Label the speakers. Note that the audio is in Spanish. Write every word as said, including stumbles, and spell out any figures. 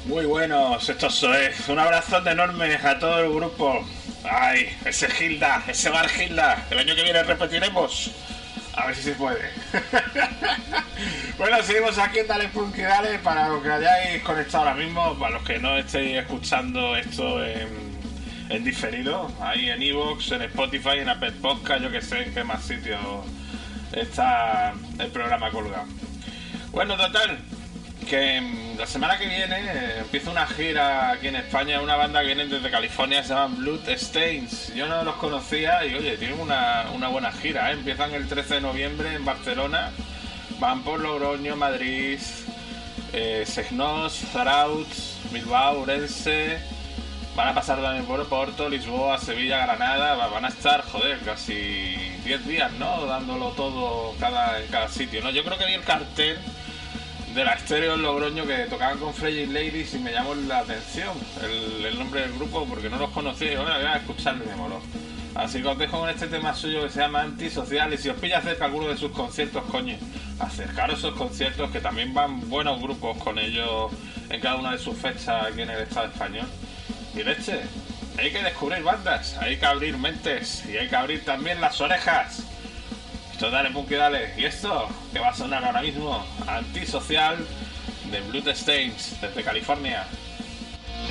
Speaker 1: Muy buenos, esto es. Un abrazo enorme a todo el grupo. Ay, ese Hilda, ese bar Hilda. El año que viene repetiremos. A ver si se puede. Bueno, seguimos aquí en Dale Punky Dale. Para los que hayáis conectado ahora mismo, para los que no estéis escuchando esto en, en diferido, ahí en iVoox, en Spotify, en Apple Podcast, yo que sé en qué más sitios está el programa colgado. Bueno, total, que la semana que viene eh, empieza una gira aquí en España. Una banda que viene desde California, se llaman Bloodstains. Yo no los conocía y oye, tienen una, una buena gira, ¿eh? Empiezan el trece de noviembre en Barcelona, van por Logroño, Madrid, eh, Segnos, Zarautz, Bilbao, Ourense, van a pasar también por Porto, Lisboa, Sevilla, Granada. Van a estar, joder, casi diez días, ¿no? Dándolo todo cada, en cada sitio, ¿no? Yo creo que vi el cartel de la Estéreo en Logroño que tocaban con Fragile Ladies y me llamó la atención el, el nombre del grupo porque no los conocía y bueno, voy a escucharlo y me moló. Así que os dejo con este tema suyo que se llama Antisocial. Y si os pilla cerca alguno de sus conciertos, coño, acercaros a esos conciertos, que también van buenos grupos con ellos en cada una de sus fechas aquí en el Estado español. Y leche, hay que descubrir bandas, hay que abrir mentes y hay que abrir también las orejas. Esto Dale Punky Dale. Y esto que va a sonar ahora mismo, Antisocial de Bloodstains desde California.